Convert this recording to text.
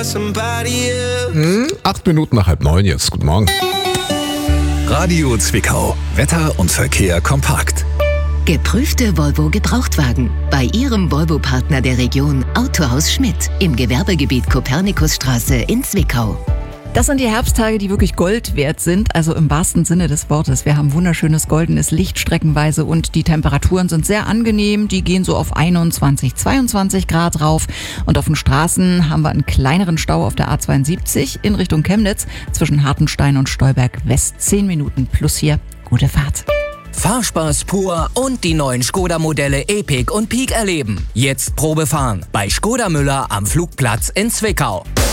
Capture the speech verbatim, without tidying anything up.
Hm, acht Minuten nach halb neun jetzt. Guten Morgen. Radio Zwickau. Wetter und Verkehr kompakt. Geprüfte Volvo Gebrauchtwagen. Bei Ihrem Volvo-Partner der Region Autohaus Schmidt im Gewerbegebiet Kopernikusstraße in Zwickau. Das sind die Herbsttage, die wirklich Gold wert sind, also im wahrsten Sinne des Wortes. Wir haben wunderschönes goldenes Licht streckenweise und die Temperaturen sind sehr angenehm. Die gehen so auf einundzwanzig, zweiundzwanzig Grad rauf. Und auf den Straßen haben wir einen kleineren Stau auf der A zweiundsiebzig in Richtung Chemnitz zwischen Hartenstein und Stolberg West. Zehn Minuten plus hier. Gute Fahrt. Fahrspaß pur und die neuen Skoda-Modelle Epiq und Peak erleben. Jetzt Probe fahren bei Skoda Müller am Flugplatz in Zwickau.